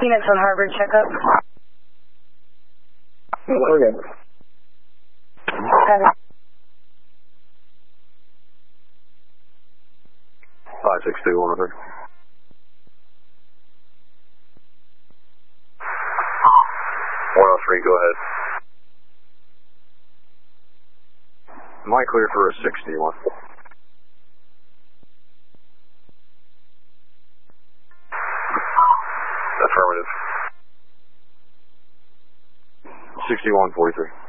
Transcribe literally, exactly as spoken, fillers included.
Units on Harbor, checkup. We're good. Have five six two one hundred. one oh three, go ahead. Am I clear for a sixty-one? Affirmative. sixty-one forty-three.